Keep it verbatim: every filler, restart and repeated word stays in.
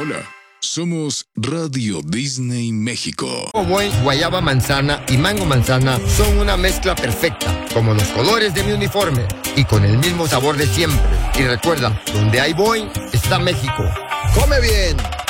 Hola, somos Radio Disney México. Boing, guayaba manzana y mango manzana son una mezcla perfecta, como los colores de mi uniforme y con el mismo sabor de siempre. Y recuerda, donde hay Boing está México. Come bien,